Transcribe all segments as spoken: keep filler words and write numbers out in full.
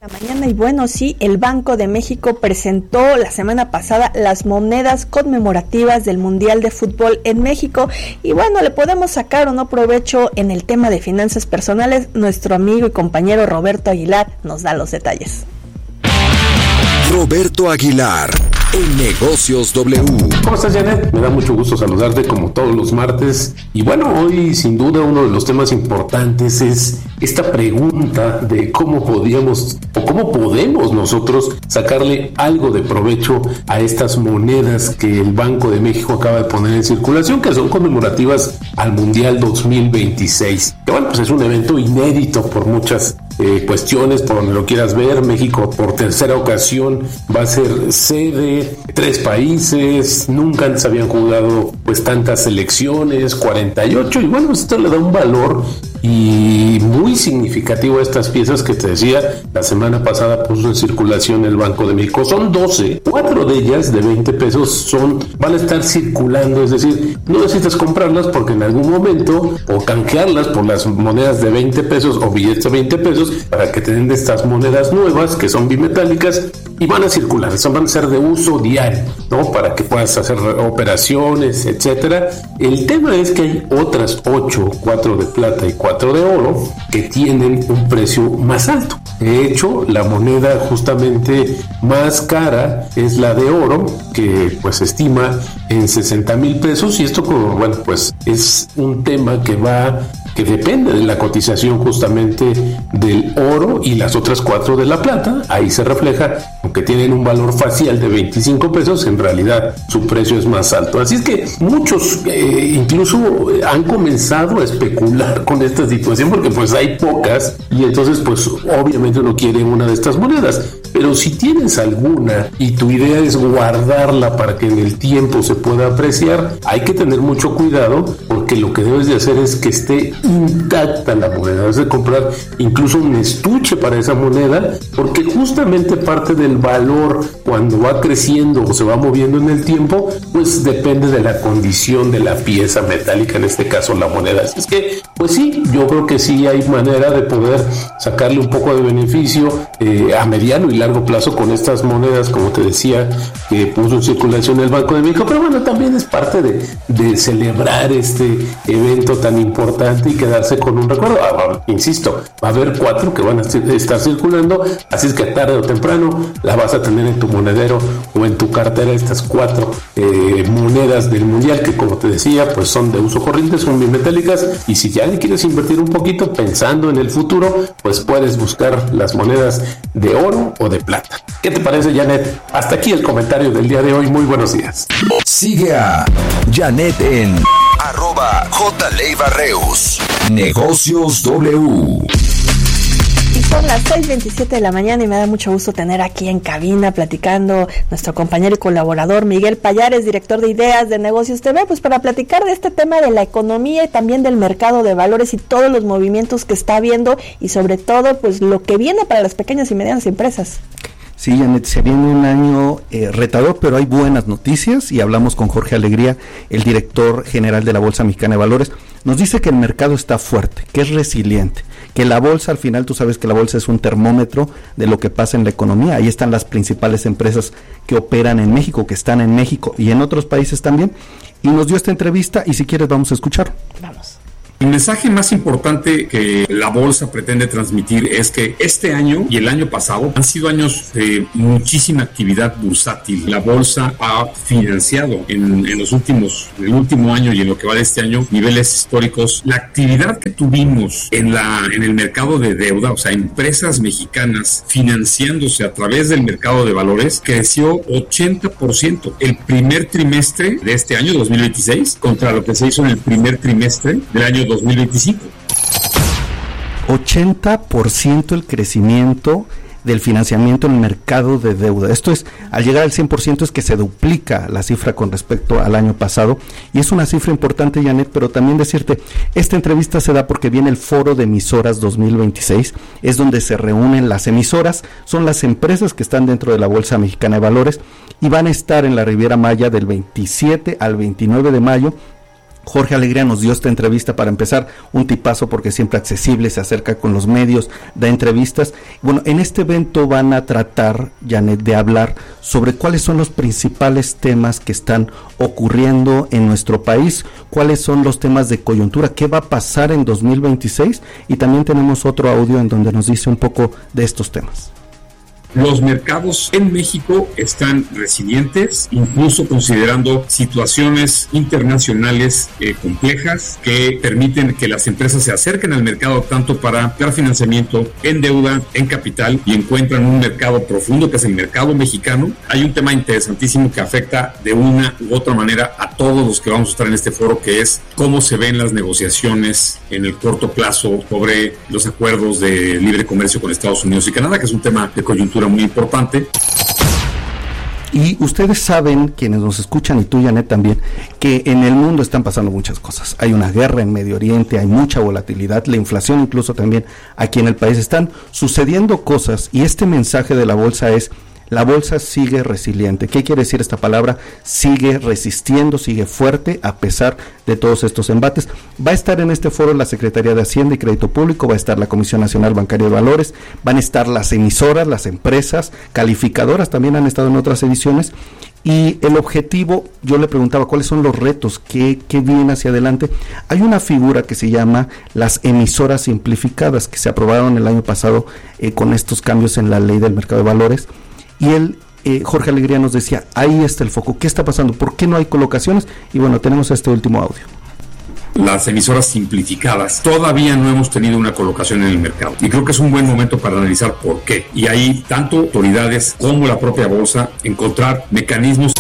La mañana y bueno, sí, el Banco de México presentó la semana pasada las monedas conmemorativas del Mundial de Fútbol en México y bueno, le podemos sacar o no provecho en el tema de finanzas personales. Nuestro amigo y compañero Roberto Aguilar nos da los detalles. Roberto Aguilar, en Negocios W. ¿Cómo estás, Janet? Me da mucho gusto saludarte como todos los martes. Y bueno, hoy sin duda uno de los temas importantes es esta pregunta de cómo podíamos o cómo podemos nosotros sacarle algo de provecho a estas monedas que el Banco de México acaba de poner en circulación, que son conmemorativas al Mundial dos mil veintiséis. Que bueno, pues es un evento inédito por muchas Eh, cuestiones, por donde lo quieras ver. México por tercera ocasión va a ser sede, tres países, nunca antes habían jugado pues tantas selecciones, cuarenta y ocho, y bueno, esto le da un valor y muy significativo a estas piezas que te decía, la semana pasada puso en circulación el Banco de México. Son doce, cuatro de ellas de veinte pesos son, van a estar circulando, es decir, no necesitas comprarlas porque en algún momento, o canjearlas por las monedas de veinte pesos o billetes de veinte pesos para que te den de estas monedas nuevas que son bimetálicas y van a circular, son, van a ser de uso diario, ¿no? Para que puedas hacer operaciones, etcétera. El tema es que hay otras ocho, cuatro de plata y cuatro de oro, que tienen un precio más alto. De hecho, la moneda justamente más cara es la de oro, que pues se estima en sesenta mil pesos, y esto, como, bueno, pues es un tema que va que depende de la cotización justamente del oro y las otras cuatro de la plata. Ahí se refleja, aunque tienen un valor facial de veinticinco pesos, en realidad su precio es más alto. Así es que muchos eh, incluso han comenzado a especular con esta situación porque pues hay pocas y entonces pues obviamente uno quiere una de estas monedas. Pero si tienes alguna y tu idea es guardarla para que en el tiempo se pueda apreciar, hay que tener mucho cuidado porque lo que debes de hacer es que esté intacta la moneda. Debes de comprar incluso un estuche para esa moneda, porque justamente parte del valor cuando va creciendo o se va moviendo en el tiempo, pues depende de la condición de la pieza metálica, en este caso la moneda. Así es que, pues sí, yo creo que sí hay manera de poder sacarle un poco de beneficio eh, a mediano y largo plazo con estas monedas, como te decía, que puso en circulación el Banco de México. Pero bueno, también es parte de, de celebrar este evento tan importante y quedarse con un recuerdo. Ah, insisto, va a haber cuatro que van a estar circulando, así es que tarde o temprano la vas a tener en tu monedero o en tu cartera, estas cuatro eh, monedas del Mundial, que como te decía, pues son de uso corriente, son bimetálicas, y si ya le quieres invertir un poquito pensando en el futuro, pues puedes buscar las monedas de oro o de plata. ¿Qué te parece, Janet? Hasta aquí el comentario del día de hoy. Muy buenos días. Sigue a Janet en arroba J. Leiva Reus. Negocios W. Y son las seis veintisiete de la mañana y me da mucho gusto tener aquí en cabina platicando nuestro compañero y colaborador Miguel Pallares, director de Ideas de Negocios T V, pues para platicar de este tema de la economía y también del mercado de valores y todos los movimientos que está habiendo y sobre todo pues lo que viene para las pequeñas y medianas empresas. Sí, Janet, se viene un año eh, retador, pero hay buenas noticias y hablamos con Jorge Alegría, el director general de la Bolsa Mexicana de Valores. Nos dice que el mercado está fuerte, que es resiliente, que la bolsa, al final tú sabes que la bolsa es un termómetro de lo que pasa en la economía. Ahí están las principales empresas que operan en México, que están en México y en otros países también. Y nos dio esta entrevista y si quieres vamos a escuchar. Vamos. El mensaje más importante que la bolsa pretende transmitir es que este año y el año pasado han sido años de muchísima actividad bursátil. La bolsa ha financiado en, en los últimos, en el último año y en lo que va de este año, niveles históricos. La actividad que tuvimos en la, en el mercado de deuda, o sea, empresas mexicanas financiándose a través del mercado de valores, creció ochenta por ciento el primer trimestre de este año, dos mil veintiséis, contra lo que se hizo en el primer trimestre del año dos mil veinticinco. ochenta por ciento el crecimiento del financiamiento en el mercado de deuda. Esto es, al llegar al cien por ciento es que se duplica la cifra con respecto al año pasado, y es una cifra importante, Janet, pero también decirte, esta entrevista se da porque viene el Foro de Emisoras dos mil veintiséis, es donde se reúnen las emisoras, son las empresas que están dentro de la Bolsa Mexicana de Valores, y van a estar en la Riviera Maya del veintisiete al veintinueve de mayo, Jorge Alegría nos dio esta entrevista para empezar, un tipazo porque siempre accesible, se acerca con los medios, da entrevistas. Bueno, en este evento van a tratar, Janet, de hablar sobre cuáles son los principales temas que están ocurriendo en nuestro país, cuáles son los temas de coyuntura, qué va a pasar en dos mil veintiséis, y también tenemos otro audio en donde nos dice un poco de estos temas. Los mercados en México están resilientes, incluso considerando situaciones internacionales eh, complejas que permiten que las empresas se acerquen al mercado tanto para dar financiamiento en deuda, en capital, y encuentran un mercado profundo que es el mercado mexicano. Hay un tema interesantísimo que afecta de una u otra manera a todos los que vamos a estar en este foro, que es cómo se ven las negociaciones en el corto plazo sobre los acuerdos de libre comercio con Estados Unidos y Canadá, que es un tema de coyuntura muy importante. Y ustedes saben, quienes nos escuchan, y tú, Janet, también, que en el mundo están pasando muchas cosas. Hay una guerra en Medio Oriente, hay mucha volatilidad, la inflación incluso también aquí en el país. Están sucediendo cosas, y este mensaje de la bolsa es: la bolsa sigue resiliente. ¿Qué quiere decir esta palabra? Sigue resistiendo, sigue fuerte a pesar de todos estos embates. Va a estar en este foro la Secretaría de Hacienda y Crédito Público, va a estar la Comisión Nacional Bancaria de Valores, van a estar las emisoras, las empresas, calificadoras también han estado en otras ediciones. Y el objetivo, yo le preguntaba cuáles son los retos, qué, qué viene hacia adelante. Hay una figura que se llama las emisoras simplificadas, que se aprobaron el año pasado eh, con estos cambios en la ley del mercado de valores. Y él, eh, Jorge Alegría, nos decía, ahí está el foco, ¿qué está pasando? ¿Por qué no hay colocaciones? Y bueno, tenemos este último audio. Las emisoras simplificadas, todavía no hemos tenido una colocación en el mercado. Y creo que es un buen momento para analizar por qué. Y ahí, tanto autoridades como la propia bolsa, encontrar mecanismos.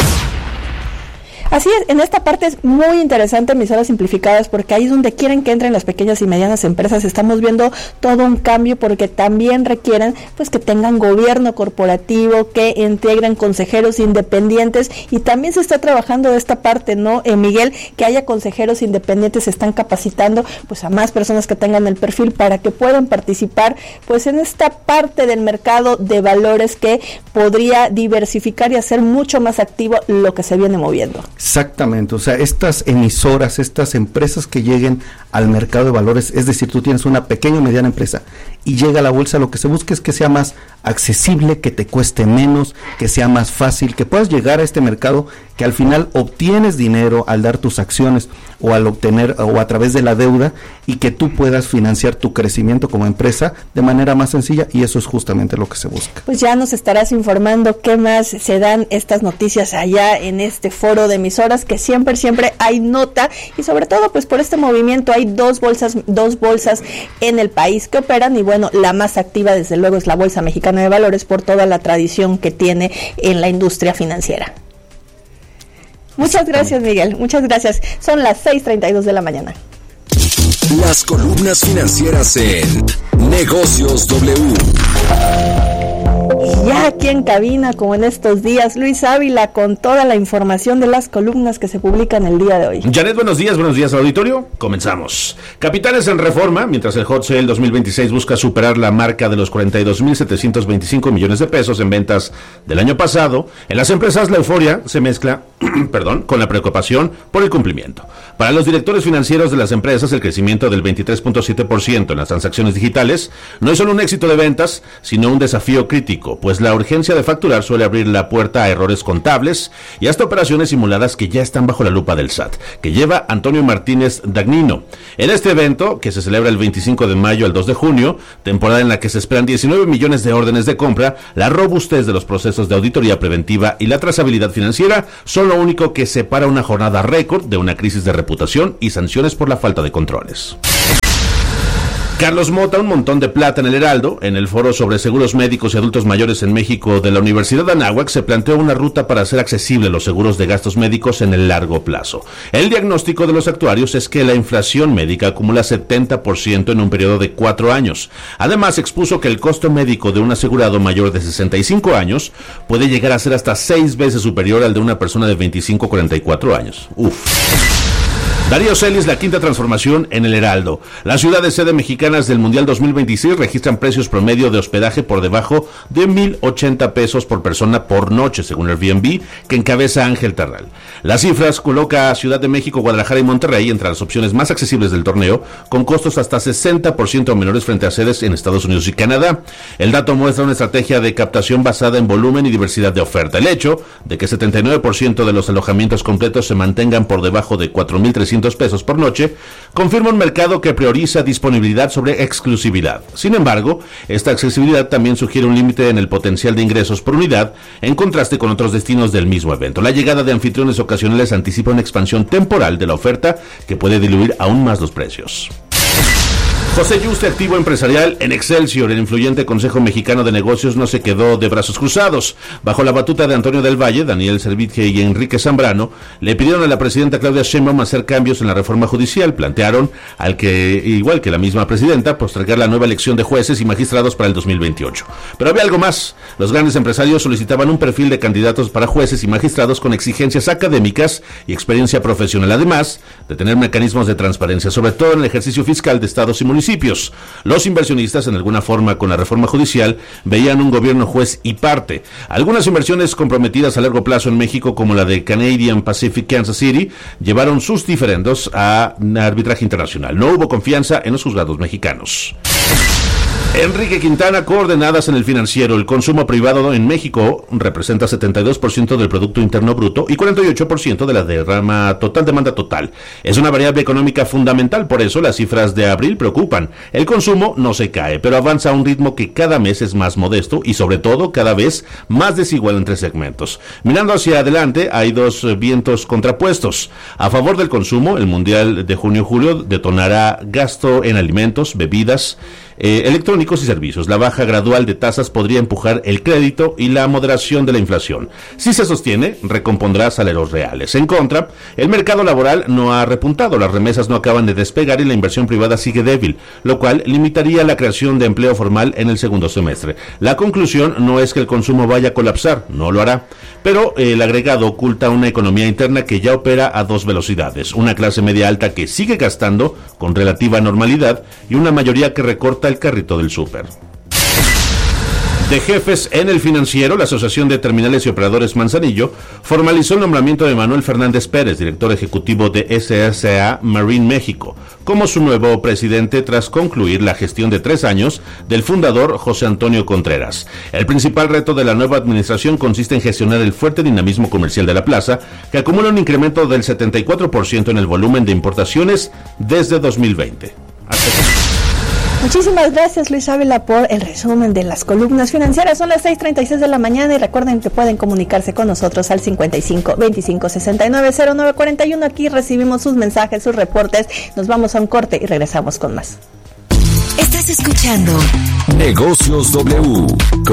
Así es, en esta parte es muy interesante emisoras simplificadas, porque ahí es donde quieren que entren las pequeñas y medianas empresas. Estamos viendo todo un cambio, porque también requieren pues que tengan gobierno corporativo, que integren consejeros independientes, y también se está trabajando de esta parte, ¿no, eh, Miguel? Que haya consejeros independientes, se están capacitando pues a más personas que tengan el perfil para que puedan participar pues en esta parte del mercado de valores que podría diversificar y hacer mucho más activo lo que se viene moviendo. Exactamente, o sea, estas emisoras, estas empresas que lleguen al mercado de valores, es decir, tú tienes una pequeña o mediana empresa y llega a la bolsa, lo que se busca es que sea más accesible, que te cueste menos, que sea más fácil, que puedas llegar a este mercado, que al final obtienes dinero al dar tus acciones o al obtener o a través de la deuda, y que tú puedas financiar tu crecimiento como empresa de manera más sencilla, y eso es justamente lo que se busca. Pues ya nos estarás informando qué más se dan estas noticias allá en este foro de emisoras, que siempre, siempre hay nota, y sobre todo pues por este movimiento hay dos bolsas, dos bolsas en el país que operan, y bueno, la más activa desde luego es la Bolsa Mexicana de Valores por toda la tradición que tiene en la industria financiera. Muchas gracias, Miguel, muchas gracias. Son las seis treinta y dos de la mañana. Las columnas financieras en Negocios W. Y ya aquí en cabina, como en estos días, Luis Ávila con toda la información de las columnas que se publican el día de hoy. Janet, buenos días, buenos días al auditorio. Comenzamos. Capitales en reforma, mientras el Hot Sale dos mil veintiséis busca superar la marca de los cuarenta y dos mil setecientos veinticinco millones de pesos en ventas del año pasado. En las empresas la euforia se mezcla, perdón, con la preocupación por el cumplimiento. Para los directores financieros de las empresas, el crecimiento del veintitrés punto siete por ciento en las transacciones digitales no es solo un éxito de ventas, sino un desafío crítico, pues la urgencia de facturar suele abrir la puerta a errores contables y hasta operaciones simuladas que ya están bajo la lupa del S A T, que lleva Antonio Martínez Dagnino. En este evento, que se celebra el veinticinco de mayo al dos de junio, temporada en la que se esperan diecinueve millones de órdenes de compra, la robustez de los procesos de auditoría preventiva y la trazabilidad financiera son lo único que separa una jornada récord de una crisis de reputación y sanciones por la falta de controles. Carlos Mota, un montón de plata en el Heraldo. En el foro sobre seguros médicos y adultos mayores en México de la Universidad de Anáhuac se planteó una ruta para hacer accesibles los seguros de gastos médicos en el largo plazo. El diagnóstico de los actuarios es que la inflación médica acumula setenta por ciento en un periodo de cuatro años. Además, expuso que el costo médico de un asegurado mayor de sesenta y cinco años puede llegar a ser hasta seis veces superior al de una persona de veinticinco a cuarenta y cuatro años. Uf. Darío Celis, la quinta transformación en el Heraldo. Las ciudades sede mexicanas del Mundial dos mil veintiséis registran precios promedio de hospedaje por debajo de mil ochenta pesos por persona por noche, según Airbnb, que encabeza Ángel Terral. Las cifras coloca a Ciudad de México, Guadalajara y Monterrey entre las opciones más accesibles del torneo, con costos hasta sesenta por ciento menores frente a sedes en Estados Unidos y Canadá. El dato muestra una estrategia de captación basada en volumen y diversidad de oferta. El hecho de que setenta y nueve por ciento de los alojamientos completos se mantengan por debajo de cuatro mil trescientos pesos por noche, confirma un mercado que prioriza disponibilidad sobre exclusividad. Sin embargo, esta accesibilidad también sugiere un límite en el potencial de ingresos por unidad, en contraste con otros destinos del mismo evento. La llegada de anfitriones ocasionales anticipa una expansión temporal de la oferta que puede diluir aún más los precios. José Yuste, activo empresarial en Excelsior, el influyente Consejo Mexicano de Negocios, no se quedó de brazos cruzados. Bajo la batuta de Antonio del Valle, Daniel Servitje y Enrique Zambrano, le pidieron a la presidenta Claudia Sheinbaum hacer cambios en la reforma judicial. Plantearon, al que, igual que la misma presidenta, postergar la nueva elección de jueces y magistrados para el dos mil veintiocho. Pero había algo más. Los grandes empresarios solicitaban un perfil de candidatos para jueces y magistrados con exigencias académicas y experiencia profesional, además de tener mecanismos de transparencia, sobre todo en el ejercicio fiscal de estados y municipios. Los inversionistas, en alguna forma con la reforma judicial, veían un gobierno juez y parte. Algunas inversiones comprometidas a largo plazo en México, como la de Canadian Pacific Kansas City, llevaron sus diferendos a arbitraje internacional. No hubo confianza en los juzgados mexicanos. Enrique Quintana, coordenadas en el Financiero. El consumo privado en México representa setenta y dos por ciento del Producto Interno Bruto y cuarenta y ocho por ciento de la derrama total, demanda total. Es una variable económica fundamental, por eso las cifras de abril preocupan. El consumo no se cae, pero avanza a un ritmo que cada mes es más modesto y sobre todo cada vez más desigual entre segmentos. Mirando hacia adelante, hay dos vientos contrapuestos. A favor del consumo, el Mundial de junio-julio detonará gasto en alimentos, bebidas, Eh, electrónicos y servicios. La baja gradual de tasas podría empujar el crédito y la moderación de la inflación. Si se sostiene, recompondrá salarios reales. En contra, el mercado laboral no ha repuntado, las remesas no acaban de despegar y la inversión privada sigue débil, lo cual limitaría la creación de empleo formal en el segundo semestre. La conclusión no es que el consumo vaya a colapsar, no lo hará, pero el agregado oculta una economía interna que ya opera a dos velocidades, una clase media alta que sigue gastando con relativa normalidad y una mayoría que recorta el carrito del súper. De jefes en el Financiero, la Asociación de Terminales y Operadores Manzanillo formalizó el nombramiento de Manuel Fernández Pérez, director ejecutivo de S S A Marine México, como su nuevo presidente tras concluir la gestión de tres años del fundador José Antonio Contreras. El principal reto de la nueva administración consiste en gestionar el fuerte dinamismo comercial de la plaza, que acumula un incremento del setenta y cuatro por ciento en el volumen de importaciones desde dos mil veinte. Hasta aquí. Muchísimas gracias, Luis Ávila, por el resumen de las columnas financieras. Son las seis treinta y seis de la mañana y recuerden que pueden comunicarse con nosotros al cincuenta y cinco, veinticinco, sesenta y nueve, cero nueve cuarenta y uno. Aquí recibimos sus mensajes, sus reportes. Nos vamos a un corte y regresamos con más. Estás escuchando Negocios W.